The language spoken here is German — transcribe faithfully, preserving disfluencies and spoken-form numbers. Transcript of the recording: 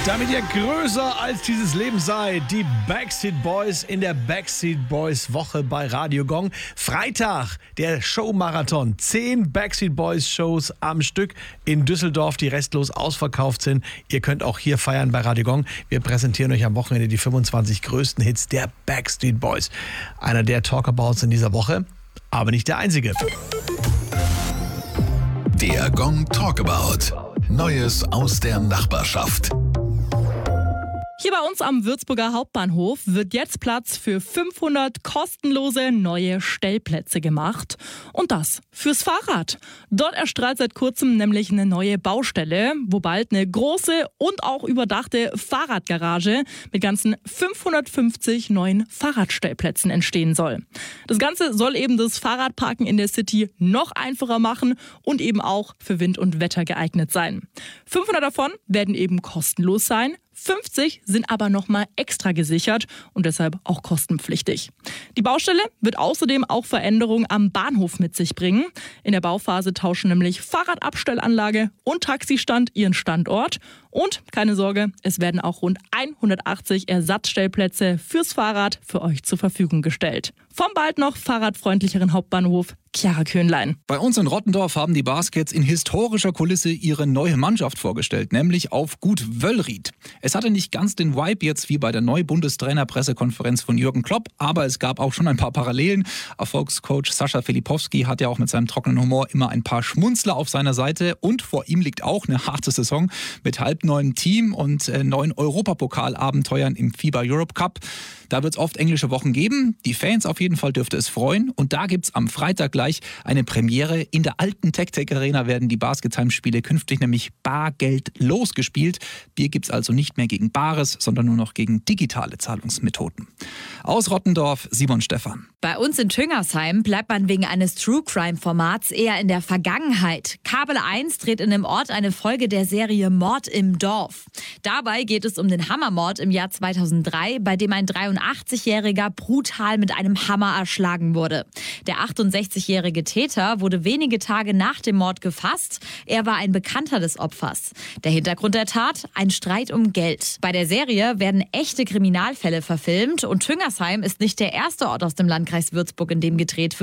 Damit ihr größer als dieses Leben seid, die Backstreet Boys in der Backstreet Boys Woche bei Radio Gong. Freitag, der Showmarathon. Zehn Backstreet Boys Shows am Stück in Düsseldorf, die restlos ausverkauft sind. Ihr könnt auch hier feiern bei Radio Gong. Wir präsentieren euch am Wochenende die fünfundzwanzig größten Hits der Backstreet Boys. Einer der Talkabouts in dieser Woche, aber nicht der einzige. Der Gong Talkabout. Neues aus der Nachbarschaft. Hier bei uns am Würzburger Hauptbahnhof wird jetzt Platz für fünfhundert kostenlose neue Stellplätze gemacht. Und das fürs Fahrrad. Dort erstrahlt seit kurzem nämlich eine neue Baustelle, wo bald eine große und auch überdachte Fahrradgarage mit ganzen fünfhundertfünfzig neuen Fahrradstellplätzen entstehen soll. Das Ganze soll eben das Fahrradparken in der City noch einfacher machen und eben auch für Wind und Wetter geeignet sein. fünfhundert davon werden eben kostenlos sein. fünfzig sind aber nochmal extra gesichert und deshalb auch kostenpflichtig. Die Baustelle wird außerdem auch Veränderungen am Bahnhof mit sich bringen. In der Bauphase tauschen nämlich Fahrradabstellanlage und Taxistand ihren Standort. Und keine Sorge, es werden auch rund hundertachtzig Ersatzstellplätze fürs Fahrrad für euch zur Verfügung gestellt. Vom bald noch fahrradfreundlicheren Hauptbahnhof, Chiara Köhnlein. Bei uns in Rottendorf haben die Baskets in historischer Kulisse ihre neue Mannschaft vorgestellt, nämlich auf Gut Wöllried. Es hatte nicht ganz den Vibe jetzt wie bei der Neubundestrainer-Pressekonferenz von Jürgen Klopp, aber es gab auch schon ein paar Parallelen. Erfolgscoach Sascha Filipowski hat ja auch mit seinem trockenen Humor immer ein paar Schmunzler auf seiner Seite und vor ihm liegt auch eine harte Saison mit halbneuem Team und äh, neuen Europapokalabenteuern im FIBA Europe Cup. Da wird es oft englische Wochen geben. Die Fans auf jeden Fall dürfte es freuen. Und da gibt es am Freitag gleich eine Premiere. In der alten Tech-Tech Arena werden die Basketball-Spiele künftig nämlich bargeldlos gespielt. Bier gibt es also nicht mehr gegen Bares, sondern nur noch gegen digitale Zahlungsmethoden. Aus Rottendorf, Simon Stephan. Bei uns in Tüngersheim bleibt man wegen eines True-Crime-Formats eher in der Vergangenheit. Kabel eins dreht in dem Ort eine Folge der Serie Mord im Dorf. Dabei geht es um den Hammermord im Jahr zweitausenddrei, bei dem ein dreiundachtzigjähriger brutal mit einem Hammer erschlagen wurde. Der achtundsechzigjährige Täter wurde wenige Tage nach dem Mord gefasst. Er war ein Bekannter des Opfers. Der Hintergrund der Tat? Ein Streit um Geld. Bei der Serie werden echte Kriminalfälle verfilmt und Tüngersheim ist nicht der erste Ort aus dem Landkreis Würzburg, in dem gedreht wird.